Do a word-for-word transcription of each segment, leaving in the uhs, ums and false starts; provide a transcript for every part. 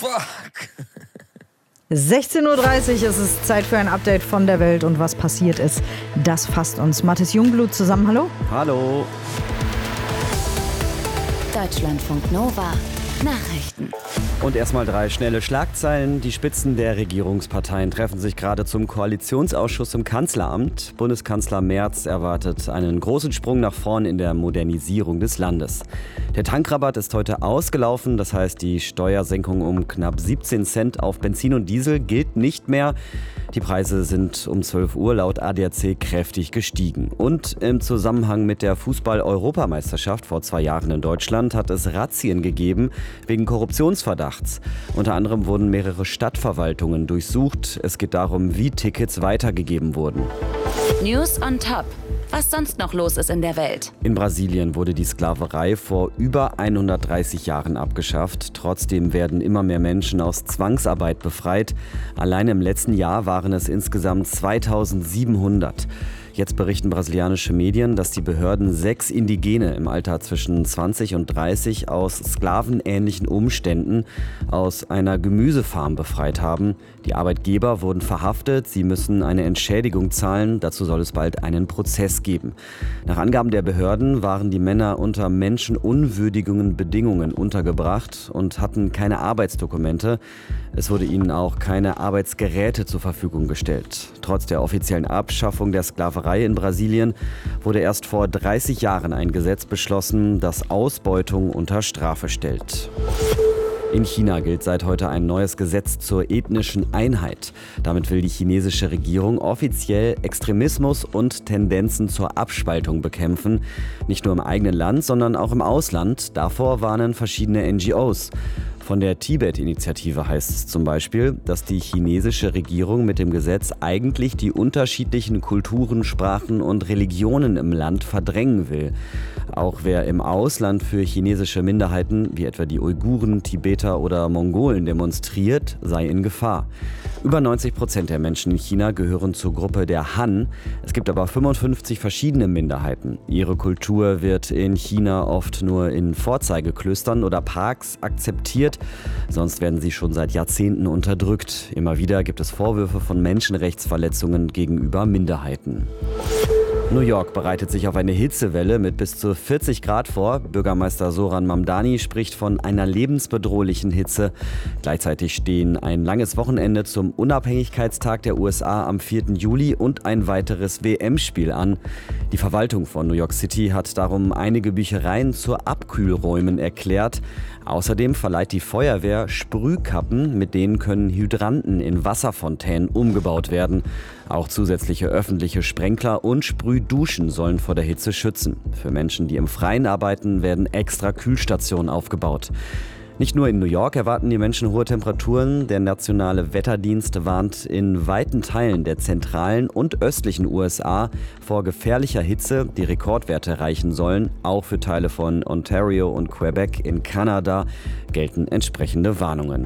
Fuck. sechzehn Uhr dreißig ist es Zeit für ein Update von der Welt und was passiert ist. Das fasst uns Mathis Jungblut zusammen. Hallo? Hallo. Deutschlandfunk Nova. Nachrichten. Und erstmal drei schnelle Schlagzeilen. Die Spitzen der Regierungsparteien treffen sich gerade zum Koalitionsausschuss im Kanzleramt. Bundeskanzler Merz erwartet einen großen Sprung nach vorn in der Modernisierung des Landes. Der Tankrabatt ist heute ausgelaufen, das heißt, die Steuersenkung um knapp siebzehn Cent auf Benzin und Diesel gilt nicht mehr. Die Preise sind um zwölf Uhr laut A D A C kräftig gestiegen. Und im Zusammenhang mit der Fußball-Europameisterschaft vor zwei Jahren in Deutschland hat es Razzien gegeben wegen Korruptionsverdachts. Unter anderem wurden mehrere Stadtverwaltungen durchsucht. Es geht darum, wie Tickets weitergegeben wurden. News on Top. Was sonst noch los ist in der Welt. In Brasilien wurde die Sklaverei vor über hundertdreißig Jahren abgeschafft. Trotzdem werden immer mehr Menschen aus Zwangsarbeit befreit. Allein im letzten Jahr waren es insgesamt zweitausendsiebenhundert. Jetzt berichten brasilianische Medien, dass die Behörden sechs Indigene im Alter zwischen zwanzig und dreißig aus sklavenähnlichen Umständen aus einer Gemüsefarm befreit haben. Die Arbeitgeber wurden verhaftet, sie müssen eine Entschädigung zahlen, dazu soll es bald einen Prozess geben. Nach Angaben der Behörden waren die Männer unter menschenunwürdigen Bedingungen untergebracht und hatten keine Arbeitsdokumente. Es wurde ihnen auch keine Arbeitsgeräte zur Verfügung gestellt. Trotz der offiziellen Abschaffung der Sklaverei in Brasilien wurde erst vor dreißig Jahren ein Gesetz beschlossen, das Ausbeutung unter Strafe stellt. In China gilt seit heute ein neues Gesetz zur ethnischen Einheit. Damit will die chinesische Regierung offiziell Extremismus und Tendenzen zur Abspaltung bekämpfen. Nicht nur im eigenen Land, sondern auch im Ausland. Davor warnen verschiedene N G Os. Von der Tibet-Initiative heißt es zum Beispiel, dass die chinesische Regierung mit dem Gesetz eigentlich die unterschiedlichen Kulturen, Sprachen und Religionen im Land verdrängen will. Auch wer im Ausland für chinesische Minderheiten, wie etwa die Uiguren, Tibeter oder Mongolen demonstriert, sei in Gefahr. Über neunzig Prozent der Menschen in China gehören zur Gruppe der Han. Es gibt aber fünfundfünfzig verschiedene Minderheiten. Ihre Kultur wird in China oft nur in Vorzeigeklöstern oder Parks akzeptiert. Sonst werden sie schon seit Jahrzehnten unterdrückt. Immer wieder gibt es Vorwürfe von Menschenrechtsverletzungen gegenüber Minderheiten. New York bereitet sich auf eine Hitzewelle mit bis zu vierzig Grad vor. Bürgermeister Zoran Mamdani spricht von einer lebensbedrohlichen Hitze. Gleichzeitig stehen ein langes Wochenende zum Unabhängigkeitstag der U S A am vierten Juli und ein weiteres W M-Spiel an. Die Verwaltung von New York City hat darum einige Büchereien zu Abkühlräumen erklärt. Außerdem verleiht die Feuerwehr Sprühkappen, mit denen können Hydranten in Wasserfontänen umgebaut werden. Auch zusätzliche öffentliche Sprenkler und Sprühduschen sollen vor der Hitze schützen. Für Menschen, die im Freien arbeiten, werden extra Kühlstationen aufgebaut. Nicht nur in New York erwarten die Menschen hohe Temperaturen. Der nationale Wetterdienst warnt in weiten Teilen der zentralen und östlichen U S A vor gefährlicher Hitze, die Rekordwerte erreichen sollen. Auch für Teile von Ontario und Quebec in Kanada gelten entsprechende Warnungen.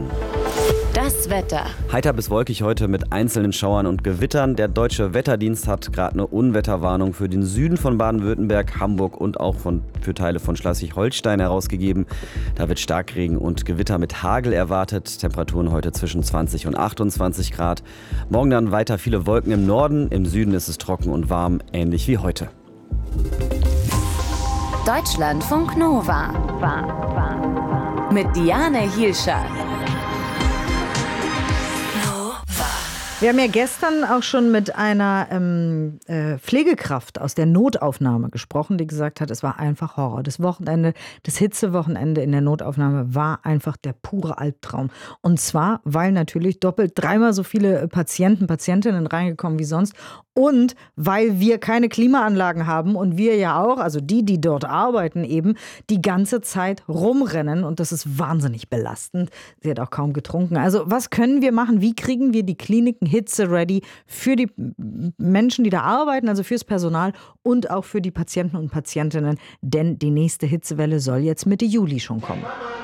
Das Wetter. Heiter bis wolkig heute mit einzelnen Schauern und Gewittern. Der Deutsche Wetterdienst hat gerade eine Unwetterwarnung für den Süden von Baden-Württemberg, Hamburg und auch von, für Teile von Schleswig-Holstein herausgegeben. Da wird Starkregen und Gewitter mit Hagel erwartet. Temperaturen heute zwischen zwanzig und achtundzwanzig Grad. Morgen dann weiter viele Wolken im Norden. Im Süden ist es trocken und warm, ähnlich wie heute. Deutschlandfunk Nova. Mit Diane Hielscher. Wir haben ja gestern auch schon mit einer ähm, äh, Pflegekraft aus der Notaufnahme gesprochen, die gesagt hat, es war einfach Horror. Das Wochenende, das Hitzewochenende in der Notaufnahme war einfach der pure Albtraum. Und zwar, weil natürlich doppelt dreimal so viele Patienten, Patientinnen reingekommen wie sonst und weil wir keine Klimaanlagen haben und wir ja auch, also die, die dort arbeiten eben, die ganze Zeit rumrennen und das ist wahnsinnig belastend. Sie hat auch kaum getrunken. Also was können wir machen? Wie kriegen wir die Kliniken hitze-ready für die Menschen, die da arbeiten, also fürs Personal und auch für die Patienten und Patientinnen? Denn die nächste Hitzewelle soll jetzt Mitte Juli schon kommen.